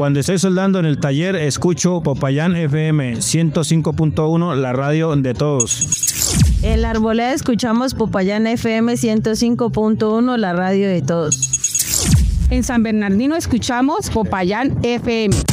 Cuando estoy soldando en el taller, escucho Popayán FM 105.1, la radio de todos. En la Arboleda escuchamos Popayán FM 105.1, la radio de todos. En San Bernardino escuchamos Popayán FM.